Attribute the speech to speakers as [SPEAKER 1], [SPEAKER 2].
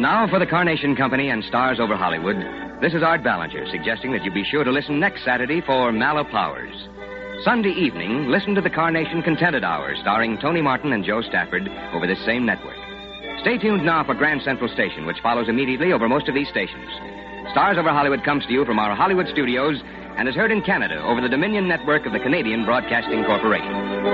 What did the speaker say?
[SPEAKER 1] And now for the Carnation Company and Stars Over Hollywood, this is Art Ballinger suggesting that you be sure to listen next Saturday for Mala Powers. Sunday evening, listen to the Carnation Contented Hour, starring Tony Martin and Joe Stafford over this same network. Stay tuned now for Grand Central Station, which follows immediately over most of these stations. Stars Over Hollywood comes to you from our Hollywood studios and is heard in Canada over the Dominion Network of the Canadian Broadcasting Corporation.